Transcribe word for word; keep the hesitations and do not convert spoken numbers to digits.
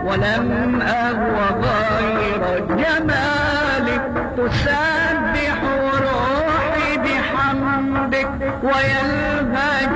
ولم أهو غير جمالك تسبح روحي بحمدك ويلهج